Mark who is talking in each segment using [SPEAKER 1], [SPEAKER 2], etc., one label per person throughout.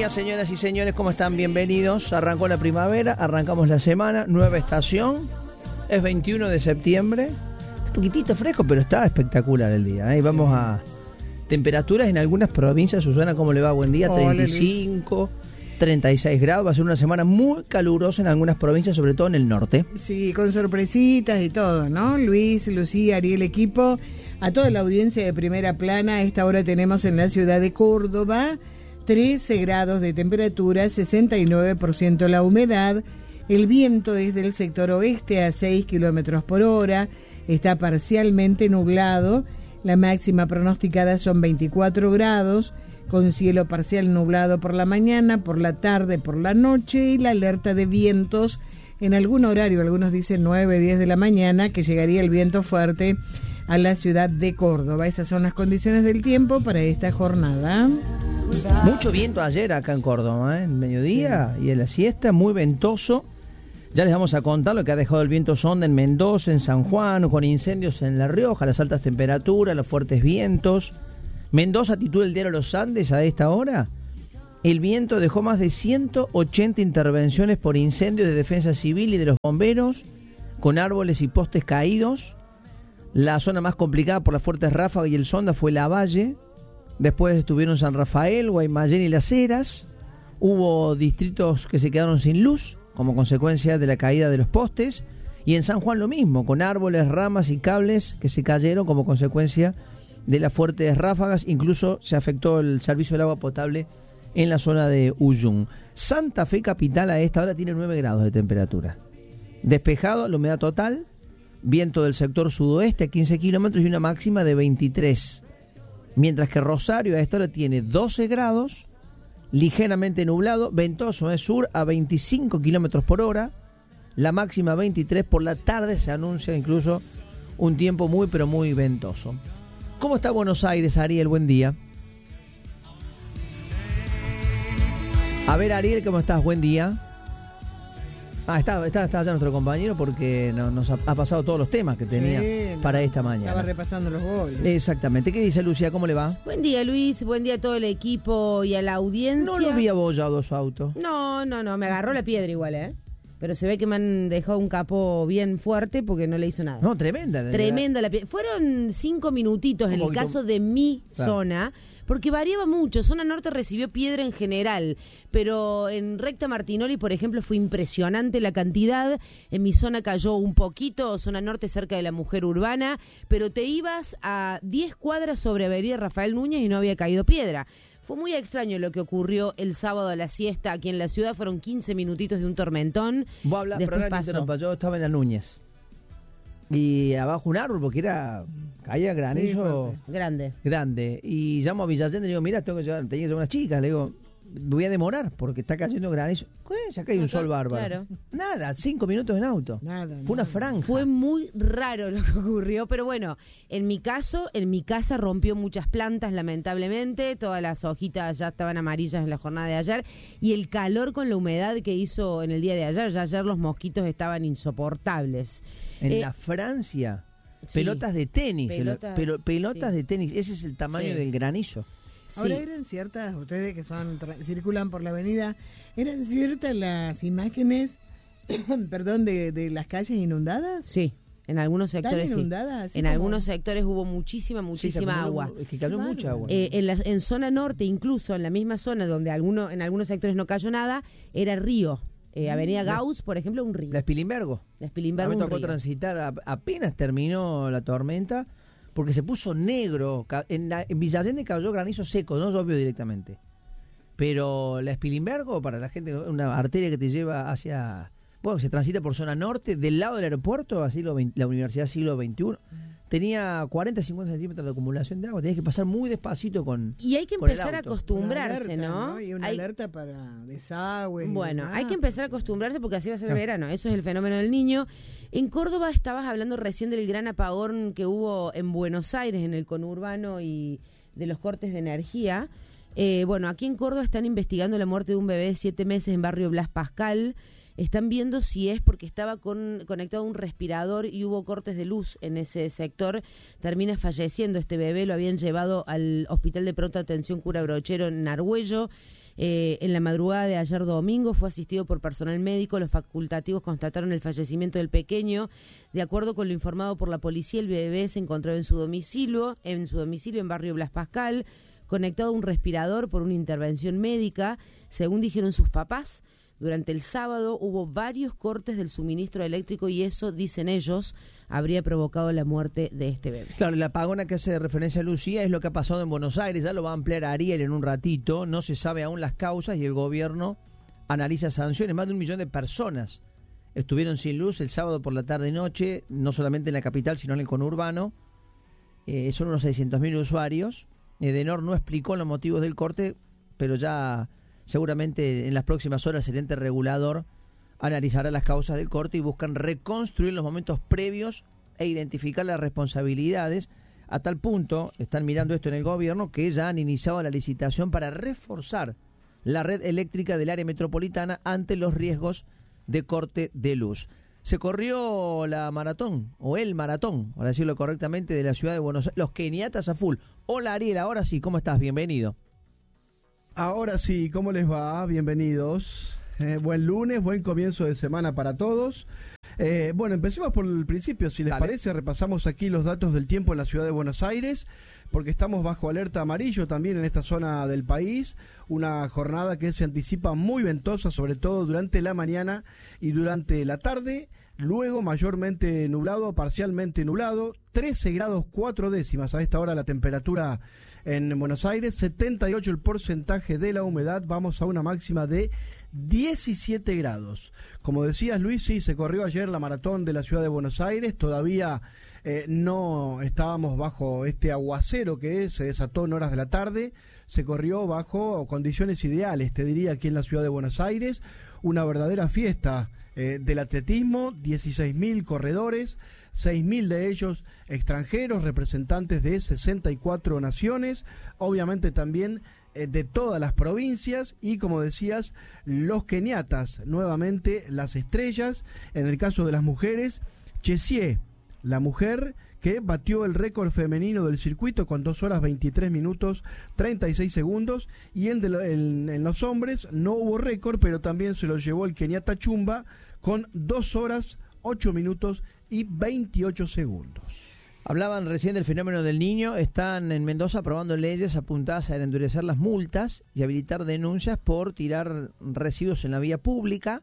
[SPEAKER 1] días, señoras y señores, ¿cómo están? Bienvenidos. Arrancó la primavera, arrancamos la semana, nueva estación. Es 21 de septiembre. Está un poquitito fresco, pero está espectacular el día, ¿eh? Y vamos a temperaturas en algunas provincias. Susana, ¿cómo le va? Buen día. 35, 36 grados. Va a ser una semana muy calurosa en algunas provincias, sobre todo en el norte.
[SPEAKER 2] Sí, con sorpresitas y todo, ¿no? Luis, Lucía, Ariel, equipo, a toda la audiencia de Primera Plana. A esta hora tenemos en la ciudad de Córdoba 13 grados de temperatura, 69% la humedad. El viento es del sector oeste a 6 kilómetros por hora. Está parcialmente nublado. La máxima pronosticada son 24 grados, con cielo parcial nublado por la mañana, por la tarde, por la noche, y la alerta de vientos en algún horario, algunos dicen 9, 10 de la mañana, que llegaría el viento fuerte a la ciudad de Córdoba. Esas son las condiciones del tiempo para esta jornada.
[SPEAKER 1] Mucho viento ayer acá en Córdoba, en mediodía, sí, y en la siesta, muy ventoso. Ya les vamos a contar lo que ha dejado el viento sonda en Mendoza, en San Juan, con incendios en La Rioja, las altas temperaturas, los fuertes vientos. Mendoza, titula el diario Los Andes a esta hora. El viento dejó más de 180 intervenciones por incendios de defensa civil y de los bomberos, con árboles y postes caídos. La zona más complicada por las fuertes ráfagas y el sonda fue Lavalle. Después estuvieron San Rafael, Guaymallén y Las Heras. Hubo distritos que se quedaron sin luz como consecuencia de la caída de los postes, y en San Juan lo mismo, con árboles, ramas y cables que se cayeron como consecuencia de las fuertes ráfagas. Incluso se afectó el servicio del agua potable en la zona de Uyung. Santa Fe capital a esta hora tiene 9 grados de temperatura. Despejado, la humedad total, viento del sector sudoeste a 15 kilómetros y una máxima de 23. Mientras que Rosario a esta hora tiene 12 grados, ligeramente nublado, ventoso en sur a 25 kilómetros por hora, la máxima 23. Por la tarde se anuncia incluso un tiempo muy pero muy ventoso. ¿Cómo está Buenos Aires, Ariel? Buen día. A ver, Ariel, ¿cómo estás? Buen día. Está allá nuestro compañero porque nos ha pasado todos los temas que tenía para esta mañana.
[SPEAKER 2] Estaba repasando los goles.
[SPEAKER 1] Exactamente. ¿Qué dice Lucía? ¿Cómo le va?
[SPEAKER 3] Buen día, Luis. Buen día a todo el equipo y a la audiencia.
[SPEAKER 1] No lo vi abollado su auto.
[SPEAKER 3] No. Me agarró la piedra igual, ¿eh? Pero se ve que me han dejado un capó bien fuerte porque no le hizo nada.
[SPEAKER 1] No, tremenda.
[SPEAKER 3] Tremenda la piedra. Fueron 5 minutitos en el caso de mi zona, porque variaba mucho. Zona norte recibió piedra en general, pero en recta Martinoli, por ejemplo, fue impresionante la cantidad. En mi zona cayó un poquito, zona norte cerca de la Mujer Urbana, pero te ibas a 10 cuadras sobre Avenida Rafael Núñez y no había caído piedra. Fue muy extraño lo que ocurrió el sábado a la siesta aquí en la ciudad. Fueron 15 minutitos de un tormentón.
[SPEAKER 1] Vos hablás, pero yo estaba en la Núñez. Y abajo un árbol, porque caía granizo.
[SPEAKER 3] Sí, grande.
[SPEAKER 1] Y llamo a Villayende y le digo, mira, tenía que llevar unas chicas. Le digo, voy a demorar porque está cayendo granizo. Ya cae un sol bárbaro.
[SPEAKER 3] Claro.
[SPEAKER 1] Nada, 5 minutos en auto. Fue una franja.
[SPEAKER 3] Fue muy raro lo que ocurrió, pero bueno, en mi casa rompió muchas plantas, lamentablemente. Todas las hojitas ya estaban amarillas en la jornada de ayer. Y el calor con la humedad que hizo en el día de ayer, ya ayer los mosquitos estaban insoportables.
[SPEAKER 1] En la Francia, pelotas de tenis, pelotas de tenis, ese es el tamaño del granizo.
[SPEAKER 2] Ahora, ¿eran ciertas, ustedes que circulan por la avenida, eran ciertas las imágenes, de las calles inundadas?
[SPEAKER 3] Sí, en algunos sectores
[SPEAKER 2] ¿Están inundadas?
[SPEAKER 3] En algunos sectores hubo muchísima agua.
[SPEAKER 1] Es que cayó mucha agua.
[SPEAKER 3] En zona norte, incluso en la misma zona donde en algunos sectores no cayó nada, era río. Avenida Gauss, por ejemplo, un río.
[SPEAKER 1] La Spilimbergo.
[SPEAKER 3] Un río.
[SPEAKER 1] Me tocó transitar, apenas terminó la tormenta, porque se puso negro. En Villayende cayó granizo seco, no llovió directamente. Pero la Spilimbergo, para la gente, una arteria que te lleva hacia... Bueno, se transita por zona norte, del lado del aeropuerto, así la Universidad Siglo XXI. Tenía 40-50 centímetros de acumulación de agua. Tenías que pasar muy despacito con
[SPEAKER 3] Y hay que empezar a acostumbrarse,
[SPEAKER 2] alerta,
[SPEAKER 3] ¿no?
[SPEAKER 2] Y una alerta para desagües.
[SPEAKER 3] Bueno, hay que empezar a acostumbrarse porque así va a ser el verano. Eso es el fenómeno del Niño. En Córdoba estabas hablando recién del gran apagón que hubo en Buenos Aires, en el conurbano y de los cortes de energía. Bueno, aquí en Córdoba están investigando la muerte de un bebé de 7 meses en barrio Blas Pascal. Están viendo si es porque estaba conectado a un respirador y hubo cortes de luz en ese sector. Termina falleciendo este bebé, lo habían llevado al Hospital de Pronta Atención Cura Brochero en Argüello. En la madrugada de ayer domingo fue asistido por personal médico. Los facultativos constataron el fallecimiento del pequeño. De acuerdo con lo informado por la policía, el bebé se encontraba en su domicilio en barrio Blas Pascal, conectado a un respirador por una intervención médica. Según dijeron sus papás, durante el sábado hubo varios cortes del suministro eléctrico y eso, dicen ellos, habría provocado la muerte de este bebé.
[SPEAKER 1] Claro, el apagón a que hace referencia Lucía es lo que ha pasado en Buenos Aires, ya lo va a ampliar Ariel en un ratito, no se sabe aún las causas y el gobierno analiza sanciones. Más de 1 millón de personas estuvieron sin luz el sábado por la tarde y noche, no solamente en la capital, sino en el conurbano. Son unos 600.000 usuarios. Edenor no explicó los motivos del corte, pero ya seguramente en las próximas horas el ente regulador analizará las causas del corte y buscan reconstruir los momentos previos e identificar las responsabilidades. A tal punto, están mirando esto en el gobierno, que ya han iniciado la licitación para reforzar la red eléctrica del área metropolitana ante los riesgos de corte de luz. Se corrió la maratón, o el maratón, para decirlo correctamente, de la ciudad de Buenos Aires. Los keniatas a full. Hola Ariel, ahora sí, ¿cómo estás? Bienvenido.
[SPEAKER 4] Ahora sí, ¿cómo les va? Bienvenidos. Buen lunes, buen comienzo de semana para todos. Bueno, empecemos por el principio, si les parece. Repasamos aquí los datos del tiempo en la ciudad de Buenos Aires, porque estamos bajo alerta amarillo también en esta zona del país. Una jornada que se anticipa muy ventosa, sobre todo durante la mañana y durante la tarde. Luego mayormente nublado, parcialmente nublado. 13 grados 4 décimas a esta hora la temperatura en Buenos Aires. 78 el porcentaje de la humedad. Vamos a una máxima de 17 grados. Como decías, Luis, sí, se corrió ayer la maratón de la ciudad de Buenos Aires. Todavía no estábamos bajo este aguacero que se desató en horas de la tarde. Se corrió bajo condiciones ideales, te diría, aquí en la ciudad de Buenos Aires. Una verdadera fiesta del atletismo, 16.000 corredores, 6.000 de ellos extranjeros, representantes de 64 naciones, obviamente también de todas las provincias y, como decías, los keniatas, nuevamente las estrellas. En el caso de las mujeres, Chesie, la mujer que batió el récord femenino del circuito con 2 horas 23 minutos 36 segundos, y en los hombres no hubo récord, pero también se lo llevó el keniata Chumba con 2 horas 8 minutos y 28 segundos.
[SPEAKER 1] Hablaban recién del fenómeno del Niño. Están en Mendoza aprobando leyes apuntadas a endurecer las multas y habilitar denuncias por tirar residuos en la vía pública.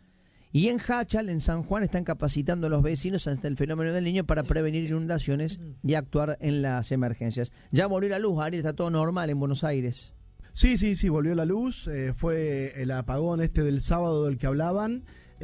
[SPEAKER 1] Y en Hachal, en San Juan, están capacitando a los vecinos ante el fenómeno del Niño para prevenir inundaciones y actuar en las emergencias. Ya volvió la luz, Ariel, está todo normal en Buenos Aires.
[SPEAKER 4] Sí, volvió la luz. Fue el apagón del sábado del que hablaban.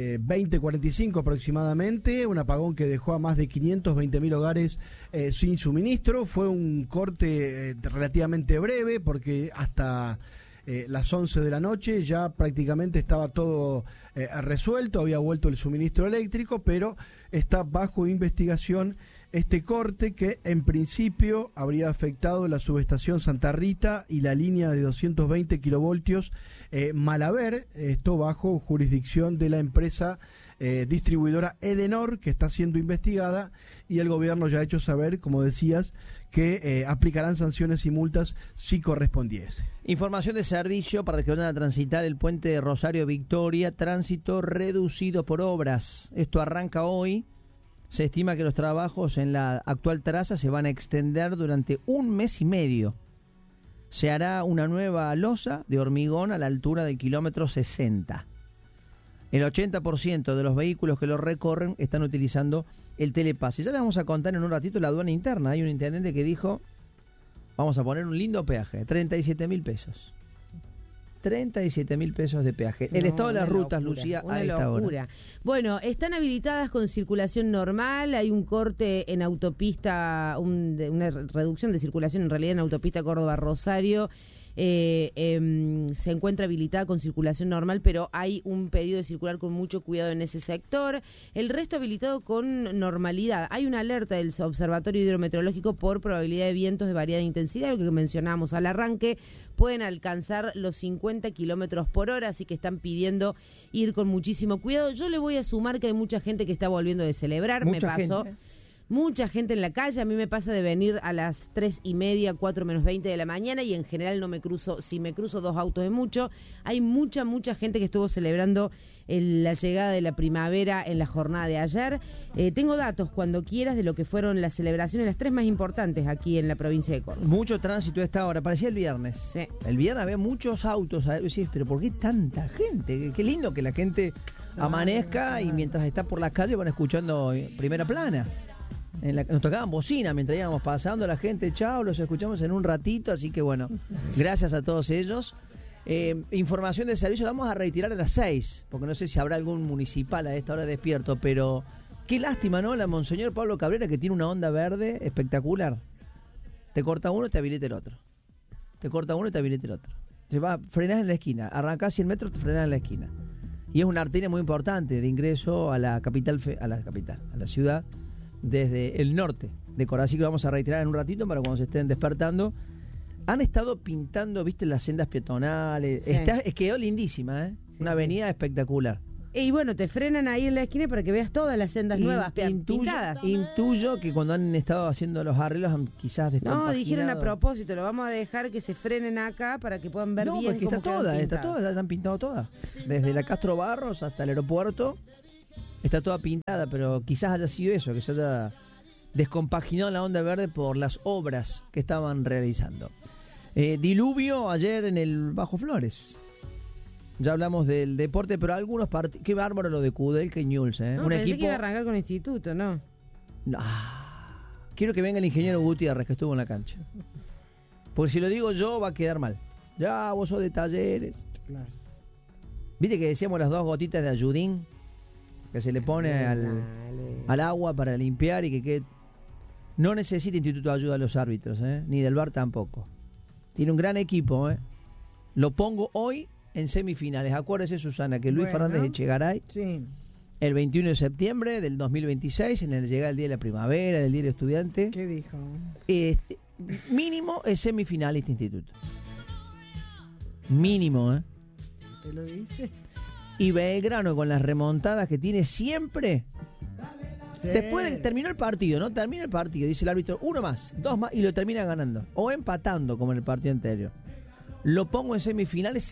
[SPEAKER 4] 20:45 aproximadamente, un apagón que dejó a más de 520.000 hogares sin suministro. Fue un corte relativamente breve, porque hasta las 11 de la noche ya prácticamente estaba todo resuelto, había vuelto el suministro eléctrico, pero está bajo investigación este corte que en principio habría afectado la subestación Santa Rita y la línea de 220 kilovoltios Malaber, esto bajo jurisdicción de la empresa distribuidora Edenor, que está siendo investigada, y el gobierno ya ha hecho saber, como decías, que aplicarán sanciones y multas si correspondiese.
[SPEAKER 1] Información de servicio para que vayan a transitar el puente de Rosario Victoria, tránsito reducido por obras. Esto arranca hoy. Se estima que los trabajos en la actual traza se van a extender durante 1 mes y medio. Se hará una nueva losa de hormigón a la altura del kilómetro 60. El 80% de los vehículos que lo recorren están utilizando el telepase. Ya les vamos a contar en un ratito la aduana interna. Hay un intendente que dijo, vamos a poner un lindo peaje, 37.000 pesos. 37.000 pesos de peaje. El estado de las rutas, locura, Lucía, a esta hora.
[SPEAKER 3] Bueno, están habilitadas con circulación normal. Hay un corte en autopista, una reducción de circulación en realidad en autopista Córdoba-Rosario. se encuentra habilitada con circulación normal, pero hay un pedido de circular con mucho cuidado en ese sector. El resto habilitado con normalidad. Hay una alerta del Observatorio Hidrometeorológico por probabilidad de vientos de variada intensidad, lo que mencionábamos al arranque. Pueden alcanzar los 50 kilómetros por hora, así que están pidiendo ir con muchísimo cuidado. Yo le voy a sumar que hay mucha gente que está volviendo de celebrar,
[SPEAKER 1] Mucha
[SPEAKER 3] me pasó.
[SPEAKER 1] gente.
[SPEAKER 3] Mucha gente en la calle, a mí me pasa de venir a las 3:30, 4 menos 20 de la mañana y en general no me cruzo, si me cruzo 2 autos es mucho. Hay mucha gente que estuvo celebrando la llegada de la primavera en la jornada de ayer. Tengo datos cuando quieras de lo que fueron las celebraciones, las 3 más importantes aquí en la provincia de Córdoba.
[SPEAKER 1] Mucho tránsito a esta hora, parecía el viernes.
[SPEAKER 3] Sí.
[SPEAKER 1] El viernes había muchos autos, sí, pero ¿por qué tanta gente? Qué lindo que la gente amanezca y mientras está por las calles van escuchando Primera Plana. Nos tocaban bocina mientras íbamos pasando, la gente, chao, los escuchamos en un ratito, así que bueno, gracias a todos ellos. Información de servicio la vamos a retirar a las 6, porque no sé si habrá algún municipal a esta hora despierto, pero qué lástima, ¿no? La Monseñor Pablo Cabrera, que tiene una onda verde espectacular. Te corta uno y te habilita el otro. Te corta uno y te habilita el otro. Se va, frenás en la esquina, arrancás 100 metros, te frenás en la esquina. Y es una arteria muy importante de ingreso a la capital, a la ciudad, desde el norte de Córdoba. Así que vamos a retirar en un ratito para cuando se estén despertando. Han estado pintando, viste, las sendas peatonales.
[SPEAKER 3] Sí.
[SPEAKER 1] Quedó lindísima, ¿eh?
[SPEAKER 3] Sí,
[SPEAKER 1] una avenida espectacular.
[SPEAKER 3] Y bueno, te frenan ahí en la esquina para que veas todas las sendas nuevas pintadas.
[SPEAKER 1] Intuyo que cuando han estado haciendo los arreglos han quizás descompaginado.
[SPEAKER 3] No, dijeron a propósito, lo vamos a dejar que se frenen acá para que puedan ver bien
[SPEAKER 1] porque
[SPEAKER 3] cómo
[SPEAKER 1] está
[SPEAKER 3] quedan
[SPEAKER 1] toda,
[SPEAKER 3] pintadas.
[SPEAKER 1] están pintado todas. Desde la Castro Barros hasta el aeropuerto está toda pintada, pero quizás haya sido eso, que se haya descompaginado la onda verde por las obras que estaban realizando. Diluvio ayer en el Bajo Flores. Ya hablamos del deporte, pero algunos partidos. Qué bárbaro lo de Kudelka y Newell's, ¿eh?
[SPEAKER 3] No,
[SPEAKER 1] un
[SPEAKER 3] pensé
[SPEAKER 1] equipo.
[SPEAKER 3] que iba a arrancar con instituto, ¿no?
[SPEAKER 1] Quiero que venga el ingeniero Gutiérrez, que estuvo en la cancha. Porque si lo digo yo, va a quedar mal. Ya, vos sos de Talleres.
[SPEAKER 2] Claro.
[SPEAKER 1] ¿Viste que decíamos las 2 gotitas de ayudín? Que se le pone al agua para limpiar y que quede. No necesita Instituto de Ayuda a los árbitros, ni del VAR tampoco. Tiene un gran equipo, Lo pongo hoy en semifinales. Acuérdese, Susana, que Luis Fernández Echegaray,
[SPEAKER 2] sí,
[SPEAKER 1] el 21 de septiembre del 2026, en el llega el Día de la Primavera, del Día del Estudiante.
[SPEAKER 2] ¿qué dijo?
[SPEAKER 1] Mínimo es semifinalista Instituto. Mínimo,
[SPEAKER 2] ¿Te lo dice?
[SPEAKER 1] Y Belgrano, con las remontadas que tiene siempre.
[SPEAKER 2] Sí.
[SPEAKER 1] Después terminó el partido, ¿no? Termina el partido, dice el árbitro, 1 más, 2 más, y lo termina ganando. O empatando, como en el partido anterior. Lo pongo en semifinales,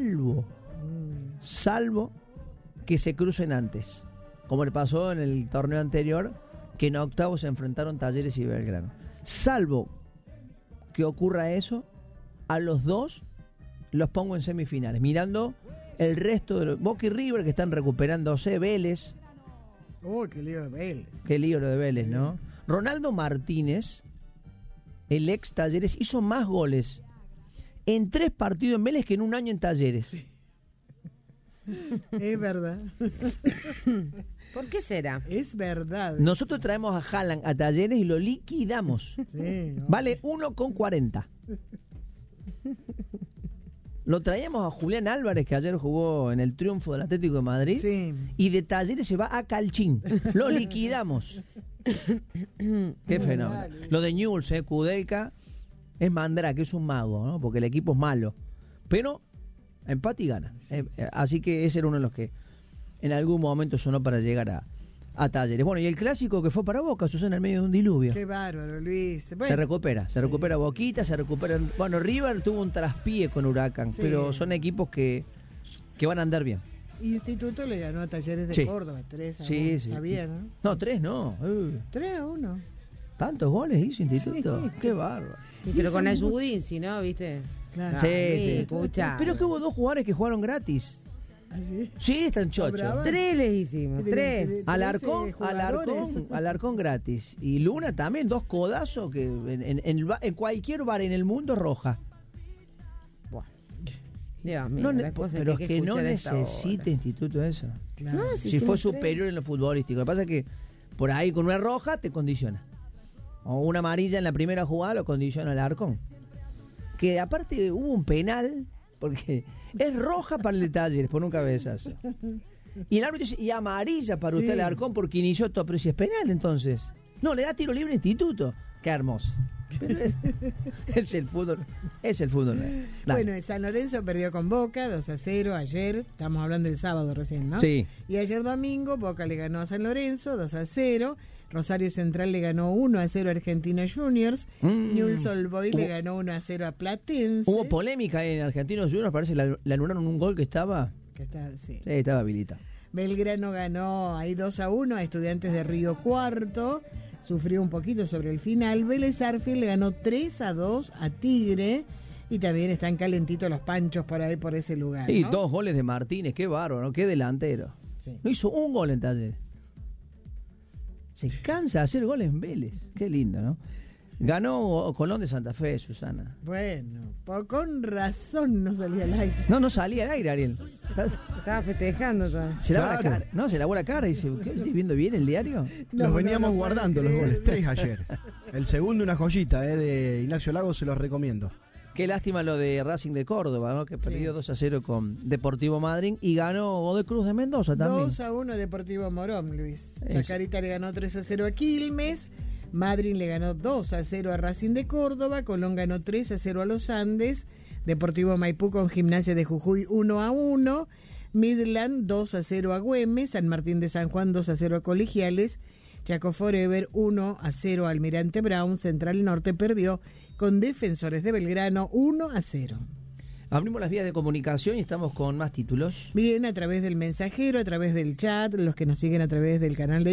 [SPEAKER 1] salvo que se crucen antes. Como le pasó en el torneo anterior, que en octavos se enfrentaron Talleres y Belgrano. Salvo que ocurra eso, a los 2 los pongo en semifinales. Mirando el resto de los... Boca y River, que están recuperándose, Vélez...
[SPEAKER 2] Qué lío de Vélez.
[SPEAKER 1] Qué lío lo de Vélez, ¿no? Ronaldo Martínez, el ex Talleres, hizo más goles en 3 partidos en Vélez que en un año en Talleres.
[SPEAKER 2] Sí. Es verdad.
[SPEAKER 3] ¿Por qué será?
[SPEAKER 2] Es verdad.
[SPEAKER 1] Nosotros traemos a Haaland a Talleres y lo liquidamos.
[SPEAKER 2] Sí,
[SPEAKER 1] Vale 1,40. Lo traíamos a Julián Álvarez, que ayer jugó en el triunfo del Atlético de Madrid.
[SPEAKER 2] Sí.
[SPEAKER 1] Y de Talleres se va a Calchín. Lo liquidamos. Qué fenómeno. Lo de Newell's, Kudelka, es Mandrake, es un mago, ¿no? Porque el equipo es malo. Pero empate y gana. Así que ese era uno de los que en algún momento sonó para llegar a Talleres. Bueno, y el clásico que fue para Boca, Susana, en medio de un diluvio.
[SPEAKER 2] Qué bárbaro, Luis. Bueno,
[SPEAKER 1] Se recupera Boquita, se recupera... Bueno, River tuvo un traspié con Huracán,
[SPEAKER 2] sí,
[SPEAKER 1] pero son equipos que van a andar bien.
[SPEAKER 2] Instituto le ganó a Talleres de Córdoba, 3-1.
[SPEAKER 1] Sí.
[SPEAKER 2] Sabía, ¿no?
[SPEAKER 1] No, 3 no.
[SPEAKER 2] 3-1.
[SPEAKER 1] ¿Tantos goles hizo Instituto?
[SPEAKER 2] Sí.
[SPEAKER 1] Qué bárbaro.
[SPEAKER 3] Pero con Ayudín, si no, ¿viste?
[SPEAKER 2] Claro.
[SPEAKER 1] Sí.
[SPEAKER 3] Escucha.
[SPEAKER 1] Pero es que hubo 2 jugadores que jugaron gratis.
[SPEAKER 2] ¿Así?
[SPEAKER 1] Sí, están chochos.
[SPEAKER 2] Sobraba.
[SPEAKER 3] 3 les hicimos, 3.
[SPEAKER 1] Alarcón gratis. Y Luna también, 2 codazos que en cualquier bar en el mundo roja.
[SPEAKER 3] Dios mío,
[SPEAKER 1] Pero es que no necesita Instituto eso.
[SPEAKER 2] Claro.
[SPEAKER 3] No,
[SPEAKER 1] Si fue superior en lo futbolístico. Lo que pasa es que por ahí con una roja te condiciona. O una amarilla en la primera jugada lo condiciona el Alarcón. que aparte hubo un penal, porque es roja para el de Talleres por un cabezazo. Y el árbitro dice, y amarilla para usted Alarcón porque inició todo, pero si es penal entonces. No, le da tiro libre a Instituto. Qué hermoso. Pero es el fútbol. Es el fútbol.
[SPEAKER 2] Bueno, San Lorenzo perdió con Boca 2-0 ayer. Estamos hablando del sábado recién, ¿no?
[SPEAKER 1] Sí.
[SPEAKER 2] Y ayer domingo Boca le ganó a San Lorenzo 2-0. Rosario Central le ganó 1-0 a Argentinos Juniors. Newell's Old Boys le ganó 1-0 a Platense.
[SPEAKER 1] Hubo polémica en Argentinos Juniors. Parece que le anularon un gol que estaba...
[SPEAKER 2] Sí,
[SPEAKER 1] estaba habilitado.
[SPEAKER 2] Belgrano ganó ahí 2-1 a Estudiantes de Río Cuarto. Sufrió un poquito sobre el final. Vélez Arfield le ganó 3-2 a Tigre. Y también están calentitos los panchos por ahí, por ese lugar, ¿no?
[SPEAKER 1] Y 2 goles de Martínez, qué bárbaro, qué delantero.
[SPEAKER 2] Sí.
[SPEAKER 1] No hizo un gol en Talleres. Se cansa de hacer goles en Vélez. Qué lindo, ¿no? Ganó Colón de Santa Fe, Susana.
[SPEAKER 2] Bueno, con razón no salía al aire.
[SPEAKER 1] No salía al aire, Ariel.
[SPEAKER 2] Estaba festejando ya.
[SPEAKER 1] Se lava la cara. No, se lavó la cara y dice, ¿qué estoy viendo bien el diario?
[SPEAKER 4] Los veníamos guardando los goles, 3 ayer. El segundo una joyita, de Ignacio Lagos, se los recomiendo.
[SPEAKER 1] Qué lástima lo de Racing de Córdoba, ¿no? Que perdió 2-0 con Deportivo Madryn y ganó Godoy Cruz de Mendoza también.
[SPEAKER 2] 2-1 Deportivo Morón, Luis. Chacarita le ganó 3-0 a Quilmes. Madryn le ganó 2-0 a Racing de Córdoba. Colón ganó 3-0 a Los Andes. Deportivo Maipú con Gimnasia de Jujuy 1-1. Midland 2-0 a Güemes. San Martín de San Juan 2-0 a Colegiales. Chaco Forever 1-0 a Almirante Brown. Central Norte perdió con Defensores de Belgrano 1-0.
[SPEAKER 1] Abrimos las vías de comunicación y estamos con más títulos.
[SPEAKER 2] Bien, a través del mensajero, a través del chat, los que nos siguen a través del canal de